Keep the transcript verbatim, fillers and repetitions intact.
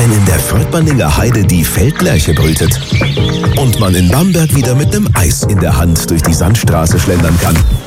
wenn in der Fröttmanninger Heide die Feldlerche brütet und man in Bamberg wieder mit nem Eis in der Hand durch die Sandstraße schlendern kann.